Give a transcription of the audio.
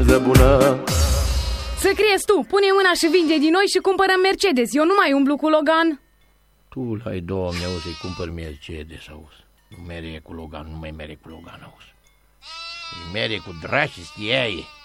bună. Să crezi tu, pune mâna și vinde din noi și cumpărăm Mercedes. Eu nu mai umblu cu Logan. Tu l-ai, Doamne, auzi, să-i cumpăr Mercedes, auzi. Nu mere cu Logan, nu mai mere cu Logan, auzi. Îi mere cu drași, stiaie.